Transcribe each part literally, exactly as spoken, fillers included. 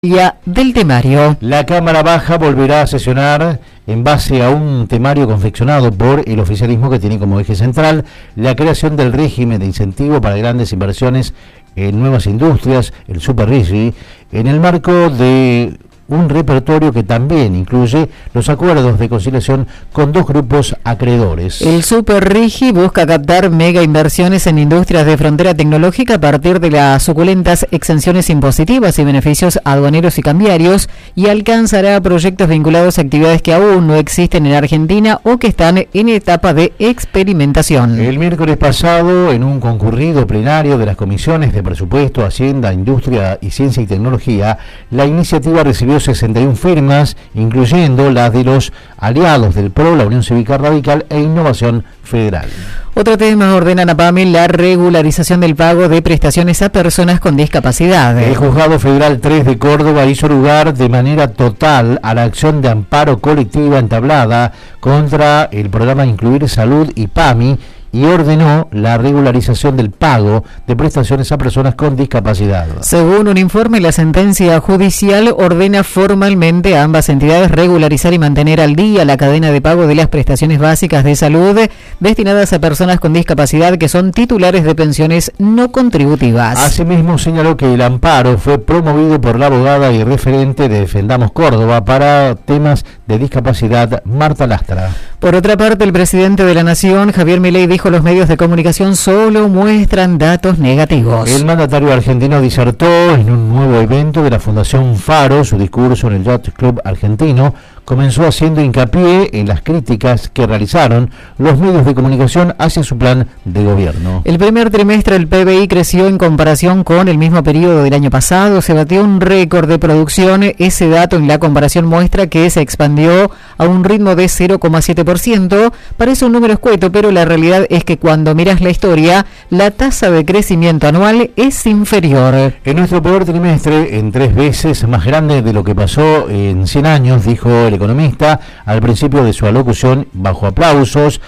del temario. La Cámara Baja volverá a sesionar en base a un temario confeccionado por el oficialismo que tiene como eje central la creación del régimen de incentivo para grandes inversiones en nuevas industrias, el Super RIGI, en el marco de un repertorio que también incluye los acuerdos de conciliación con dos grupos acreedores. El Super RIGI busca captar mega inversiones en industrias de frontera tecnológica a partir de las suculentas exenciones impositivas y beneficios aduaneros y cambiarios, y alcanzará proyectos vinculados a actividades que aún no existen en Argentina o que están en etapa de experimentación. El miércoles pasado, en un concurrido plenario de las comisiones de Presupuesto, Hacienda, Industria y Ciencia y Tecnología, la iniciativa recibió sesenta y una firmas, incluyendo las de los aliados del P R O, la Unión Cívica Radical e Innovación Federal. Otro tema: ordenan a PAMI la regularización del pago de prestaciones a personas con discapacidad. El Juzgado Federal tres de Córdoba hizo lugar de manera total a la acción de amparo colectiva entablada contra el programa Incluir Salud y PAMI y ordenó la regularización del pago de prestaciones a personas con discapacidad. Según un informe, la sentencia judicial ordena formalmente a ambas entidades regularizar y mantener al día la cadena de pago de las prestaciones básicas de salud destinadas a personas con discapacidad que son titulares de pensiones no contributivas. Asimismo, señaló que el amparo fue promovido por la abogada y referente de Defendamos Córdoba para temas de discapacidad, Marta Lastra. Por otra parte, el presidente de la Nación, Javier Milei, dijo: los medios de comunicación solo muestran datos negativos. El mandatario argentino disertó en un nuevo evento de la Fundación Faro. Su discurso en el Yacht Club argentino comenzó haciendo hincapié en las críticas que realizaron los medios de comunicación hacia su plan de gobierno. El primer trimestre del P B I creció en comparación con el mismo periodo del año pasado. Se batió un récord de producción. Ese dato en la comparación muestra que se expandió a un ritmo de cero coma siete por ciento. Parece un número escueto, pero la realidad es que cuando miras la historia, la tasa de crecimiento anual es inferior. En nuestro peor trimestre, en tres veces más grande de lo que pasó en cien años, dijo el economista al principio de su alocución, bajo aplausos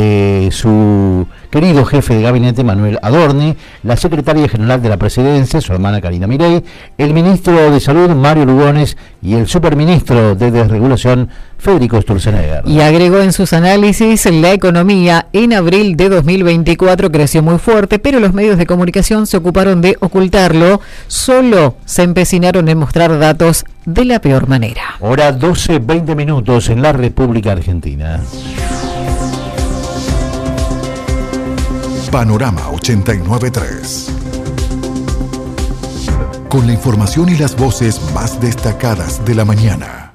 de su querido jefe de gabinete Manuel Adorni, la secretaria general de la presidencia, su hermana Karina Milei, el ministro de Salud Mario Lugones y el superministro de Desregulación Federico Sturzenegger. Y agregó en sus análisis: la economía en abril de dos mil veinticuatro creció muy fuerte, pero los medios de comunicación se ocuparon de ocultarlo, solo se empecinaron en mostrar datos de la peor manera. Hora doce, veinte minutos en la República Argentina. Panorama ochenta y nueve punto tres. Con la información y las voces más destacadas de la mañana.